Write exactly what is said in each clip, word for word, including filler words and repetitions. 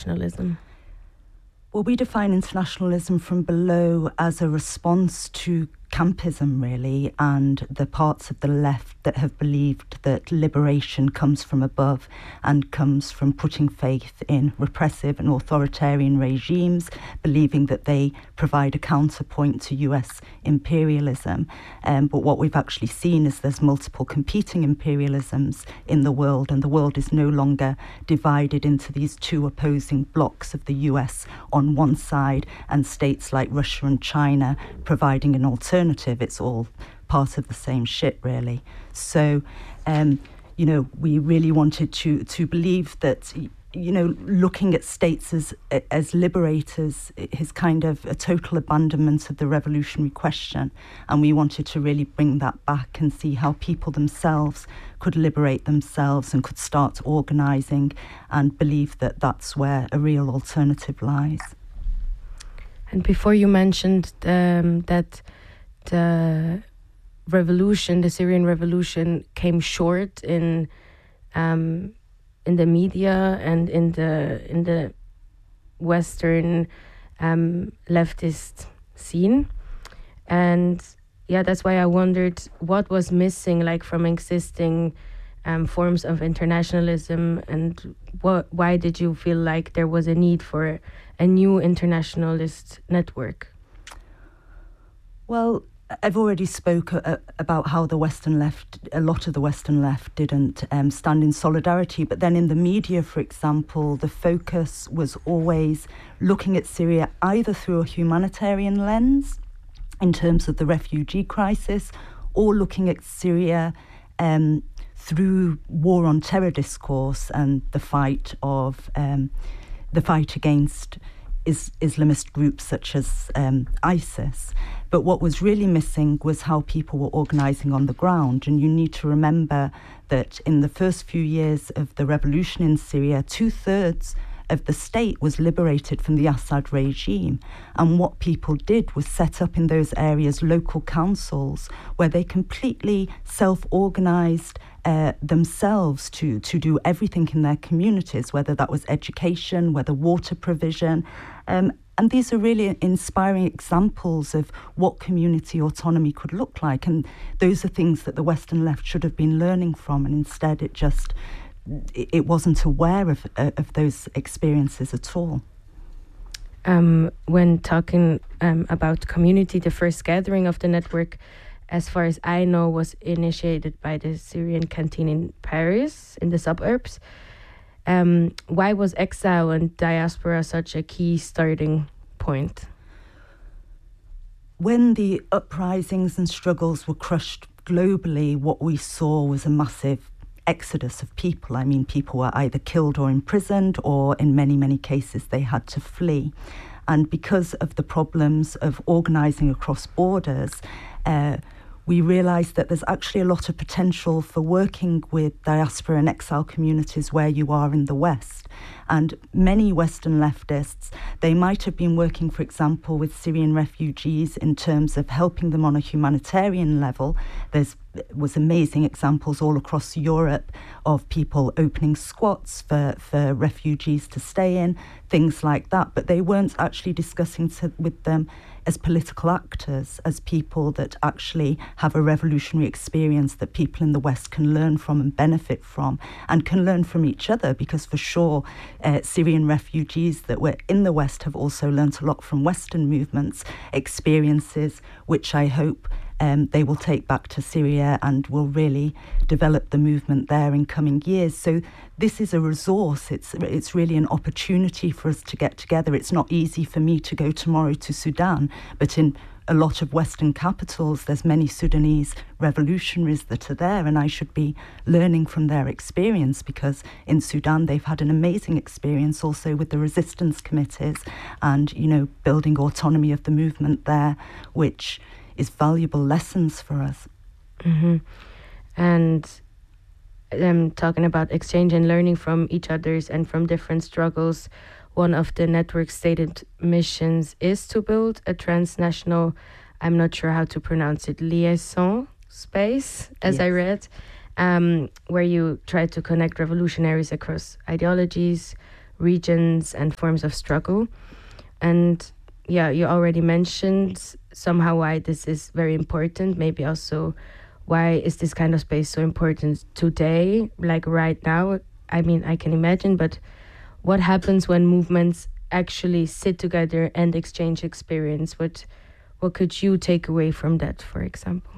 internationalism? Well, we define internationalism from below as a response to campism, really, and the parts of the left that have believed that liberation comes from above and comes from putting faith in repressive and authoritarian regimes, believing that they provide a counterpoint to U S imperialism. Um, but what we've actually seen is there's multiple competing imperialisms in the world, and the world is no longer divided into these two opposing blocks of the U S on one side and states like Russia and China providing an alternative. It's all part of the same shit, really. So, um, you know, we really wanted to to believe that, you know, looking at states as as liberators is kind of a total abandonment of the revolutionary question, and we wanted to really bring that back and see how people themselves could liberate themselves and could start organising and believe that that's where a real alternative lies. And before you mentioned um, that the revolution, the Syrian revolution, came short in um, in the media and in the in the Western um, leftist scene, and yeah, that's why I wondered what was missing, like from existing um, forms of internationalism, and what why did you feel like there was a need for a new internationalist network? Well, I've already spoke uh, about how the Western left, a lot of the Western left didn't um, stand in solidarity. But then in the media, for example, the focus was always looking at Syria either through a humanitarian lens in terms of the refugee crisis, or looking at Syria um, through war on terror discourse and the fight of um, the fight against Is, Islamist groups such as um, ISIS. But what was really missing was how people were organising on the ground. And you need to remember that in the first few years of the revolution in Syria, two-thirds of the state was liberated from the Assad regime. And what people did was set up in those areas local councils where they completely self-organised uh, themselves to, to do everything in their communities, whether that was education, whether water provision. Um, and these are really inspiring examples of what community autonomy could look like. And those are things that the Western left should have been learning from, and instead it just it wasn't aware of of those experiences at all. Um, when talking um, about community, the first gathering of the network, as far as I know, was initiated by the Syrian canteen in Paris, in the suburbs. Um, why was exile and diaspora such a key starting point? When the uprisings and struggles were crushed globally, what we saw was a massive exodus of people. I mean, people were either killed or imprisoned, or in many, many cases they had to flee. And because of the problems of organising across borders, uh, we realised that there's actually a lot of potential for working with diaspora and exile communities where you are in the West. And many Western leftists, they might have been working, for example, with Syrian refugees in terms of helping them on a humanitarian level. There's was amazing examples all across Europe of people opening squats for, for refugees to stay in, things like that. But they weren't actually discussing to, with them as political actors, as people that actually have a revolutionary experience that people in the West can learn from and benefit from, and can learn from each other, because for sure uh, Syrian refugees that were in the West have also learnt a lot from Western movements, experiences which I hope Um, they will take back to Syria and will really develop the movement there in coming years. So this is a resource. It's it's really an opportunity for us to get together. It's not easy for me to go tomorrow to Sudan, but in a lot of Western capitals, there's many Sudanese revolutionaries that are there, and I should be learning from their experience, because in Sudan they've had an amazing experience also with the resistance committees and, you know, building autonomy of the movement there, which is valuable lessons for us. Mm-hmm. And um, talking about exchange and learning from each other's and from different struggles, one of the network's stated missions is to build a transnational, I'm not sure how to pronounce it, liaison space, as yes. I read, um, where you try to connect revolutionaries across ideologies, regions and forms of struggle. And yeah, you already mentioned somehow why this is very important, maybe also why is this kind of space so important today, like right now. I mean, I can imagine, but what happens when movements actually sit together and exchange experience? What what could you take away from that, for example?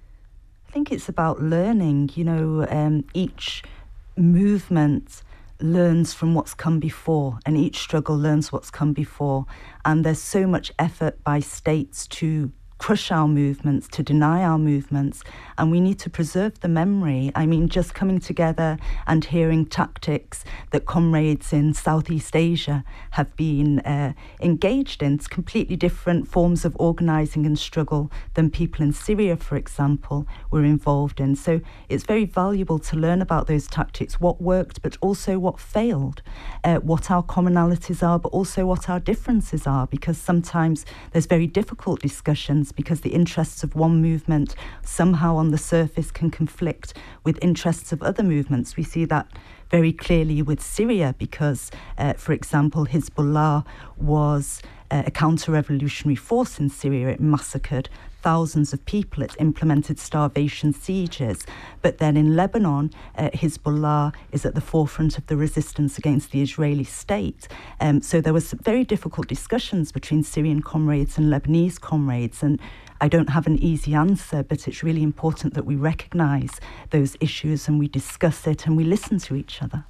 I think it's about learning. You know, um, each movement learns from what's come before, and each struggle learns what's come before. And there's so much effort by states to crush our movements, to deny our movements, and we need to preserve the memory. I mean, just coming together and hearing tactics that comrades in Southeast Asia have been uh, engaged in, it's completely different forms of organising and struggle than people in Syria, for example, were involved in. So it's very valuable to learn about those tactics, what worked, but also what failed, uh, what our commonalities are, but also what our differences are, because sometimes there's very difficult discussions because the interests of one movement somehow on the surface can conflict with interests of other movements. We see that very clearly with Syria because, uh, for example, Hezbollah was uh, a counter-revolutionary force in Syria. It massacred thousands of people. It implemented starvation sieges. But then in Lebanon, uh, Hezbollah is at the forefront of the resistance against the Israeli state. Um, so there was very difficult discussions between Syrian comrades and Lebanese comrades. And I don't have an easy answer, but it's really important that we recognise those issues and we discuss it and we listen to each other.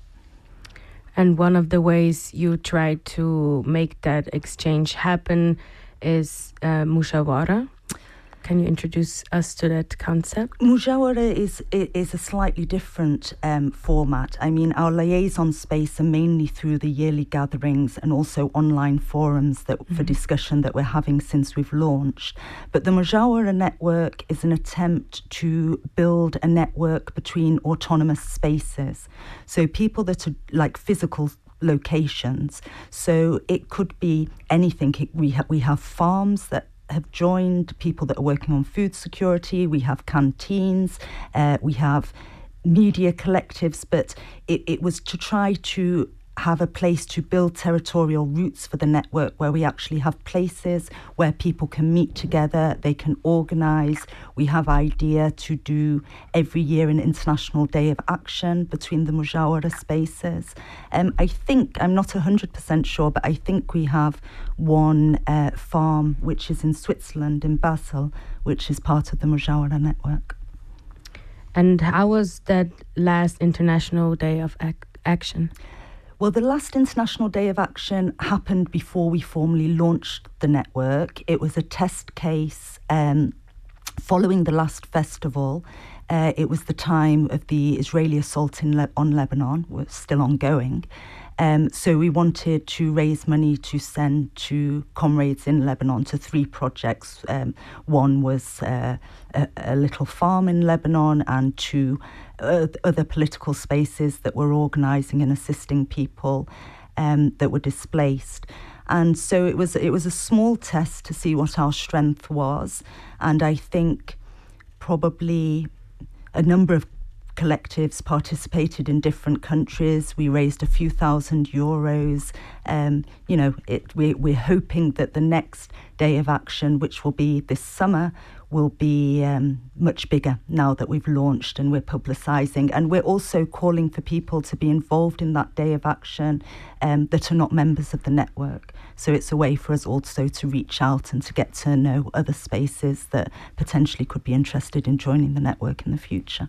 And one of the ways you try to make that exchange happen is uh, Mushawara. Can you introduce us to that concept? Mujawara is is a slightly different um, format. I mean, our liaison space are mainly through the yearly gatherings and also online forums that mm-hmm. for discussion that we're having since we've launched. But the Mujawara network is an attempt to build a network between autonomous spaces. So people that are like physical locations. So it could be anything. It, we, ha- we have farms that have joined, people that are working on food security, we have canteens, uh, we have media collectives, but it, it was to try to have a place to build territorial roots for the network where we actually have places where people can meet together, they can organise. We have idea to do every year an International Day of Action between the Mujawara spaces. Um, I think, I'm not one hundred percent sure, but I think we have one uh, farm which is in Switzerland, in Basel, which is part of the Mujawara network. And how was that last International Day of ac- Action? Well, the last International Day of Action happened before we formally launched the network. It was a test case um, following the last festival. Uh, it was the time of the Israeli assault in Le- on Lebanon, was still ongoing. Um, so we wanted to raise money to send to comrades in Lebanon to three projects. Um, one was uh, a, a little farm in Lebanon, and two uh, other political spaces that were organising and assisting people um, that were displaced. And so it was it was a small test to see what our strength was. And I think probably a number of collectives participated in different countries. We raised a few thousand euros. Um, you know, it, we, we're hoping that the next Day of Action, which will be this summer, will be um, much bigger now that we've launched and we're publicising. And we're also calling for people to be involved in that Day of Action um, that are not members of the network. So it's a way for us also to reach out and to get to know other spaces that potentially could be interested in joining the network in the future.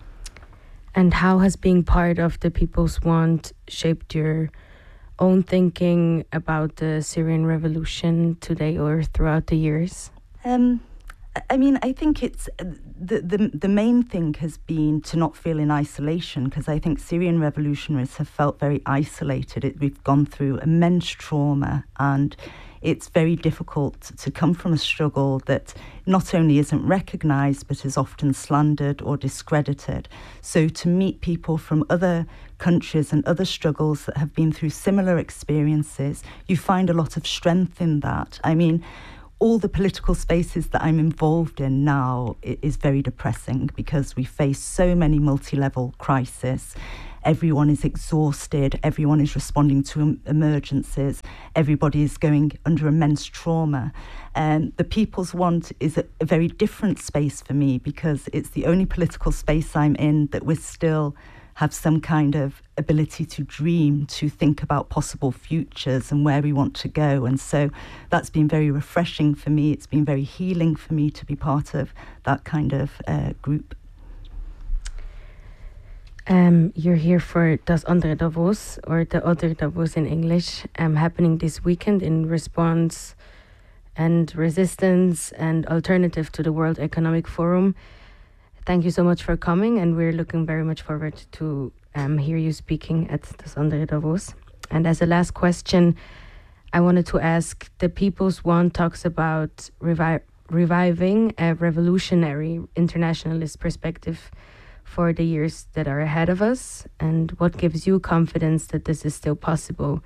And how has being part of the People's Want shaped your own thinking about the Syrian revolution today or throughout the years? Um, I mean, I think it's the, the the main thing has been to not feel in isolation, because I think Syrian revolutionaries have felt very isolated. It, we've gone through immense trauma, and it's very difficult to come from a struggle that not only isn't recognised but is often slandered or discredited. So to meet people from other countries and other struggles that have been through similar experiences, you find a lot of strength in that. I mean, all the political spaces that I'm involved in now is very depressing because we face so many multi-level crises. everyone is exhausted, everyone is responding to em- emergencies, everybody is going under immense trauma. And the People's Want is a, a very different space for me, because it's the only political space I'm in that we're still have some kind of ability to dream, to think about possible futures and where we want to go. And so that's been very refreshing for me. It's been very healing for me to be part of that kind of uh, group. Um, you're here for Das andere Davos, or the other Davos in English, um, happening this weekend in response and resistance and alternative to the World Economic Forum. Thank you so much for coming, and we're looking very much forward to um, hear you speaking at Das andere Davos. And as a last question, I wanted to ask, the People's Want talks about revi- reviving a revolutionary internationalist perspective for the years that are ahead of us, and what gives you confidence that this is still possible?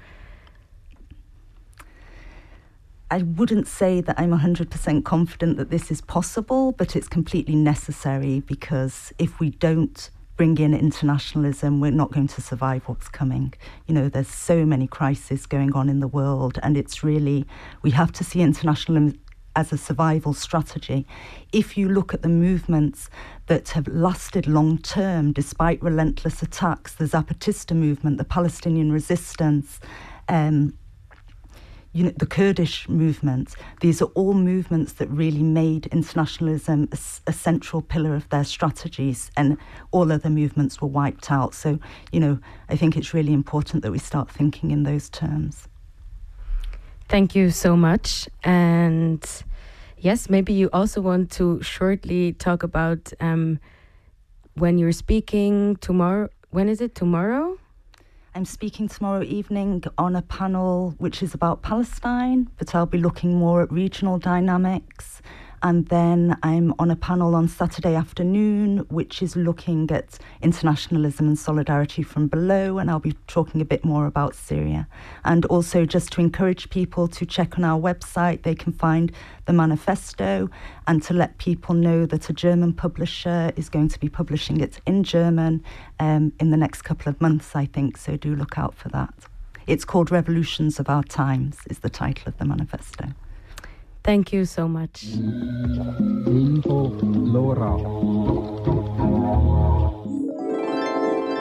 I wouldn't say that I'm one hundred percent confident that this is possible, but it's completely necessary, because if we don't bring in internationalism, we're not going to survive what's coming. You know, there's so many crises going on in the world, and it's really, we have to see internationalism as a survival strategy. If you look at the movements that have lasted long term despite relentless attacks, the Zapatista movement, the Palestinian resistance, um, you know, the Kurdish movement, these are all movements that really made internationalism a, a central pillar of their strategies, and all other movements were wiped out. So, you know, I think it's really important that we start thinking in those terms. Thank you so much. And yes, maybe you also want to shortly talk about um, when you're speaking tomorrow. When is it? Tomorrow? I'm speaking tomorrow evening on a panel which is about Palestine, but I'll be looking more at regional dynamics. And then I'm on a panel on Saturday afternoon, which is looking at internationalism and solidarity from below, and I'll be talking a bit more about Syria. And also, just to encourage people to check on our website, they can find the manifesto, and to let people know that a German publisher is going to be publishing it in German um, in the next couple of months, I think, so do look out for that. It's called Revolutions of Our Times, is the title of the manifesto. Thank you so much. Info Lora.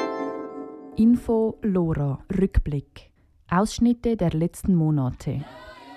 Info Lora. Rückblick. Ausschnitte der letzten Monate.